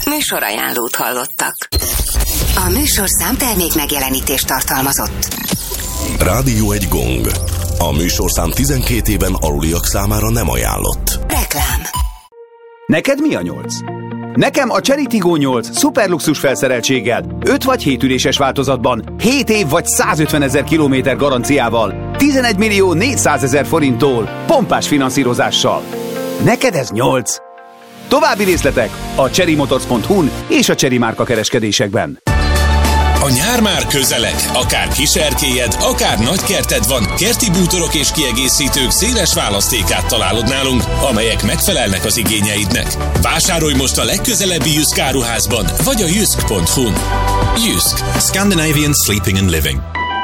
Műsorajánlót hallottak. A műsorszám termék megjelenítést tartalmazott. Rádió egy gong. A műsorszám 12 éven aluliak számára nem ajánlott. Reklám. Neked mi a 8? Nekem a Chery Tiggo 8 szuperluxus felszereltséggel, 5 vagy 7 üléses változatban, 7 év vagy 150 000 kilométer garanciával, 11 millió 400 000 forinttól, pompás finanszírozással. Neked ez 8? További részletek a cherrymotors.hu-n és a Chery márka kereskedésekben. A nyár már közeleg, akár kis erkélyed, akár nagy kerted van, kerti bútorok és kiegészítők széles választékát találod nálunk, amelyek megfelelnek az igényeidnek. Vásárolj most a legközelebbi Jysk áruházban, vagy a jysk.hu-n. Jysk. Scandinavian Sleeping and Living.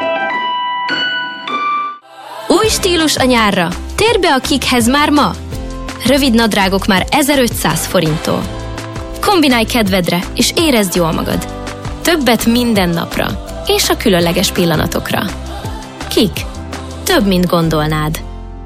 Új stílus a nyárra. Térj be a Kikhez már ma! Rövid nadrágok már 1500 forinttól. Kombinálj kedvedre, és érezd jól magad. Többet minden napra, és a különleges pillanatokra. Kik? Több, mint gondolnád.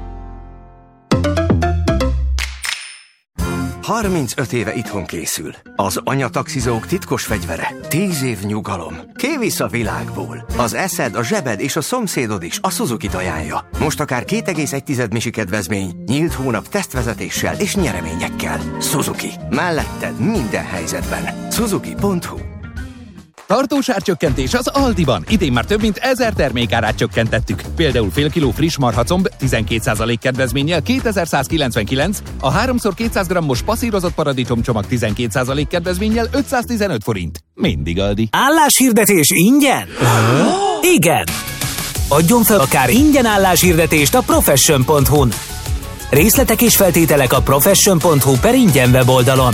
35 éve itthon készül. Az anyataxizók titkos fegyvere. 10 év nyugalom. Kivisz a világból. Az eszed, a zsebed és a szomszédod is a Suzuki-t ajánlja. Most akár 2,1 misi kedvezmény, nyílt hónap tesztvezetéssel és nyereményekkel. Suzuki. Melletted minden helyzetben. Suzuki.hu. Tartós árcsökkentés az Aldiban. Idén már több mint 1000 termékárát csökkentettük. Például fél kiló friss marhacomb 12% kedvezménnyel 2199, a 3x200 grammos passzírozott paradicsomcsomag 12% kedvezménnyel 515 forint. Mindig Aldi. Álláshirdetés ingyen? Igen! Adjon fel akár ingyen álláshirdetést a profession.hu-n. Részletek és feltételek a profession.hu/ingyen weboldalon.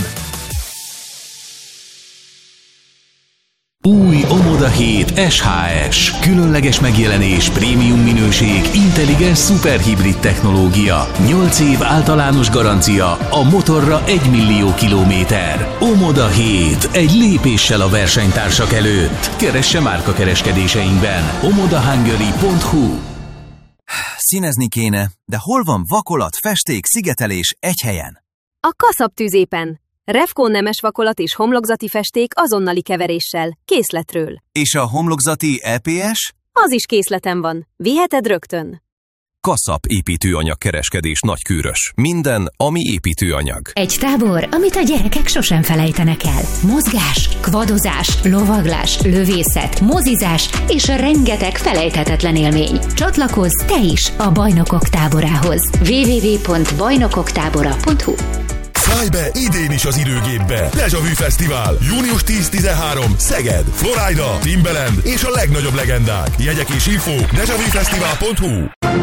Új Omoda 7 SHS. Különleges megjelenés, prémium minőség, intelligens szuperhibrid technológia. 8 év általános garancia, a motorra 1 millió kilométer. Omoda 7. Egy lépéssel a versenytársak előtt. Keresse márka kereskedéseinkben. omodahungary.hu. Színezni kéne, de hol van vakolat, festék, szigetelés egy helyen? A Kaszab tüzépen. Revco nemes vakolat és homlokzati festék azonnali keveréssel, készletről. És a homlokzati EPS? Az is készleten van. Viheted rögtön. Kaszab építőanyag kereskedés Nagykőrös. Minden, ami építőanyag. Egy tábor, amit a gyerekek sosem felejtenek el. Mozgás, kvadozás, lovaglás, lövészet, mozizás és rengeteg felejthetetlen élmény. Csatlakozz te is a Bajnokok táborához. www.bajnokoktábora.hu. Szállj be idén is az időgépbe! Déjà Vu Fesztivál! Június 10-13. Szeged, Florida, Timbaland és a legnagyobb legendák. Jegyek és info dejavufesztivál.hu.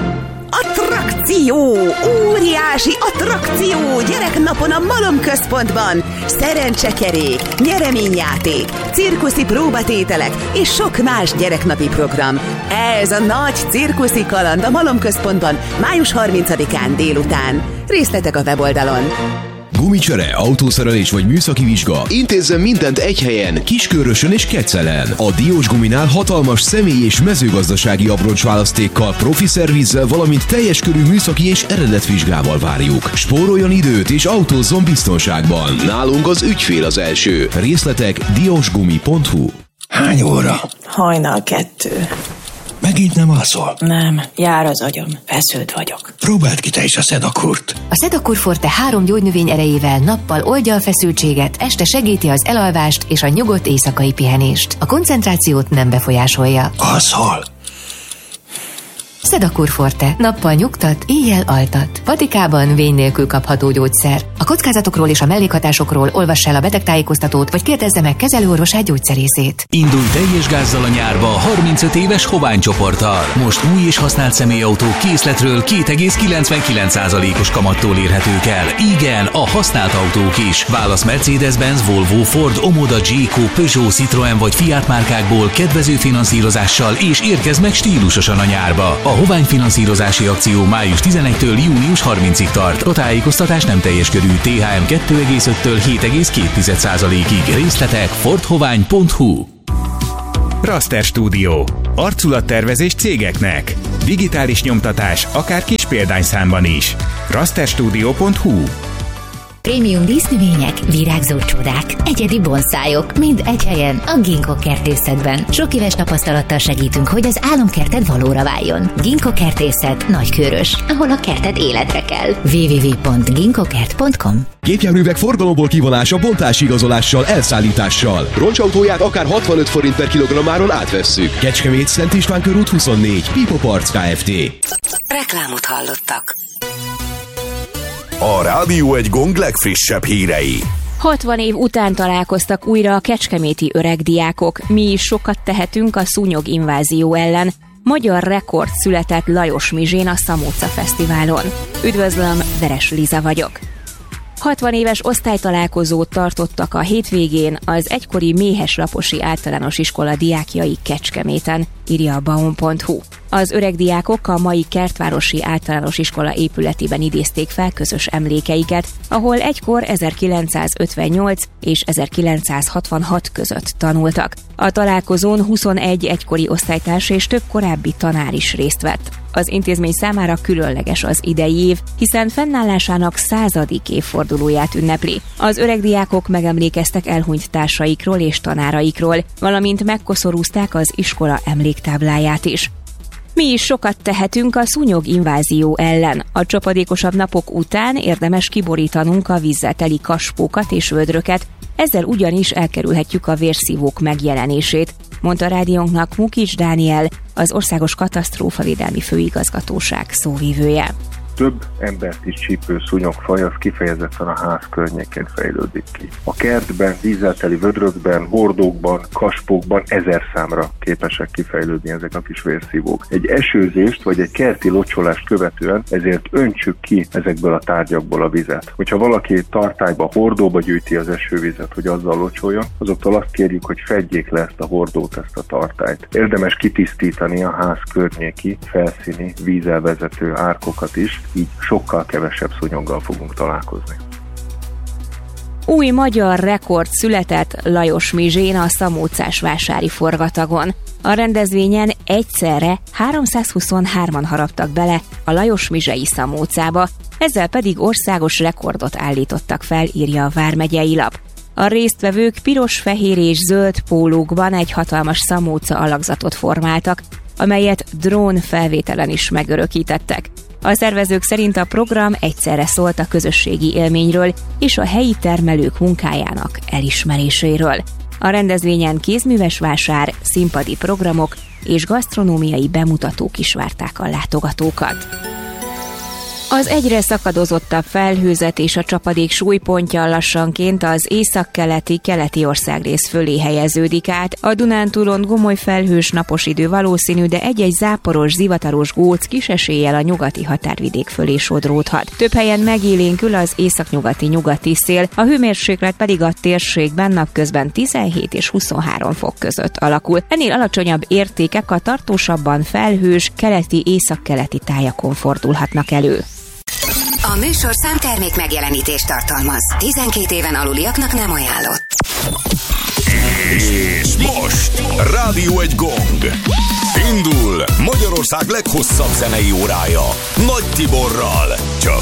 Attrakció! Óriási attrakció! Gyereknapon a Malom Központban! Szerencsekerék, nyereményjáték, cirkuszi próbatételek és sok más gyereknapi program. Ez a nagy cirkuszi kaland a Malom Központban május 30-án délután. Részletek a weboldalon. Gumicsere, autószerelés vagy műszaki vizsga. Intézzen mindent egy helyen, Kiskörösön és Kecelen. A Diós Guminál hatalmas személy- és mezőgazdasági abroncsválasztékkal, profi szervizzel, valamint teljes körű műszaki és eredetvizsgával várjuk. Spóroljon időt és autózzon biztonságban. Nálunk az ügyfél az első. Részletek diosgumi.hu. Hány óra? Hajnal 2. Megint nem alszol? Nem, jár az agyam, feszült vagyok. Próbáld ki te is a Sedakurt. A Sedakur Forte 3 gyógynövény erejével nappal oldja a feszültséget, este segíti az elalvást és a nyugodt éjszakai pihenést. A koncentrációt nem befolyásolja. Alszol? Sedakur Forte. Nappal nyugtat, éjjel altat. Patikában vény nélkül kapható gyógyszer. A kockázatokról és a mellékhatásokról olvass el a betegtájékoztatót, vagy kérdezze meg kezelőorvosát, gyógyszerészét. Indulj teljes gázzal a nyárba 35 éves Hovány csoporttal. Most új és használt személyautók készletről 2,99%-os kamattól érhetők el. Igen, a használt autók is. Válasz Mercedes-Benz, Volvo, Ford, Omoda, Jayco, Peugeot, Citroën vagy Fiat márkákból kedvező finanszírozással, és érkezz meg stílusosan a nyárba. A Hovány finanszírozási akció május 11-től június 30-ig tart. A tájékoztatás nem teljes körű. THM 2,5-től 7,2%-ig. Részletek fordhovány.hu. Raster Studio. Arculattervezés cégeknek. Digitális nyomtatás, akár kis példányszámban is. rasterstudio.hu. Prémium dísznövények, virágzó csodák, egyedi bonszájok, mind egy helyen a Ginkgo kertészetben. Sok éves tapasztalattal segítünk, hogy az álomkerted valóra váljon. Ginkgo kertészet Nagykőrös, ahol a kerted életre kell. www.ginkgokert.com. Gépjárművek forgalomból kivonása bontásigazolással, elszállítással. Roncsautóját akár 65 forint per kilogrammáron átvesszük. Kecskemét, Szent István körút 24, Pipo Parts Kft. Reklámot hallottak. A Rádió egy Gong legfrissebb hírei. 60 év után találkoztak újra a kecskeméti öregdiákok. Mi is sokat tehetünk a szúnyog invázió ellen. Magyar rekord született Lajos Mizsén a Szamóca Fesztiválon. Üdvözlöm, Veres Liza vagyok. 60 éves osztálytalálkozót tartottak a hétvégén az egykori Méhes-Laposi Általános Iskola diákjai Kecskeméten, írja a baon.hu. Az öregdiákok a mai Kertvárosi Általános Iskola épületében idézték fel közös emlékeiket, ahol egykor 1958 és 1966 között tanultak. A találkozón 21 egykori osztálytárs és több korábbi tanár is részt vett. Az intézmény számára különleges az idei év, hiszen fennállásának 100. évfordulóját ünnepli. Az öregdiákok megemlékeztek elhunyt társaikról és tanáraikról, valamint megkoszorúzták az iskola emléktábláját is. Mi is sokat tehetünk a szúnyog invázió ellen. A csapadékosabb napok után érdemes kiborítanunk a vízzel teli kaspókat és vödröket, ezzel ugyanis elkerülhetjük a vérszívók megjelenését, mondta rádiónknak Mukics Dániel, az Országos Katasztrófavédelmi Főigazgatóság szóvivője. Több embert is csípő szúnyogfaj az kifejezetten a ház környékén fejlődik ki. A kertben, vízzel teli vödrökben, hordókban, kaspókban 1000 számra képesek kifejlődni ezek a kis vérszívók. Egy esőzést vagy egy kerti locsolást követően ezért öntsük ki ezekből a tárgyakból a vizet. Hogyha valaki tartályba, hordóba gyűjti az esővizet, hogy azzal locsoljon, azoktól azt kérjük, hogy fedjék le ezt a hordót, ezt a tartályt. Érdemes kitisztítani a ház környéki, felszíni, vízelvezető árkokat is, így sokkal kevesebb szúnyoggal fogunk találkozni. Új magyar rekord született Lajos Mizsén a Szamócásvásári forgatagon. A rendezvényen egyszerre 323-an haraptak bele a Lajos Mizsei Szamócába, ezzel pedig országos rekordot állítottak fel, írja a Vármegyei Lap. A résztvevők piros, fehér és zöld pólókban egy hatalmas szamóca alakzatot formáltak, amelyet drón felvételen is megörökítettek. A szervezők szerint a program egyszerre szólt a közösségi élményről és a helyi termelők munkájának elismeréséről. A rendezvényen kézműves vásár, színpadi programok és gasztronómiai bemutatók is várták a látogatókat. Az egyre szakadozottabb felhőzet és a csapadék súlypontja lassanként az északkeleti országrész fölé helyeződik át. A Dunántúlon gomoly felhős napos idő valószínű, de egy-egy záporos, zivataros góc kis eséllyel a nyugati határvidék fölé sodródhat. Több helyen megélénkül az északnyugati szél, a hőmérséklet pedig a térségben napközben 17 és 23 fok között alakul. Ennél alacsonyabb értékek a tartósabban felhős, keleti-északkeleti tájakon fordulhatnak elő. A műsor számtermék megjelenítést tartalmaz. 12 éven aluliaknak nem ajánlott. És most Rádió egy Gong. Indul Magyarország leghosszabb zenei órája Nagy Tiborral. Csak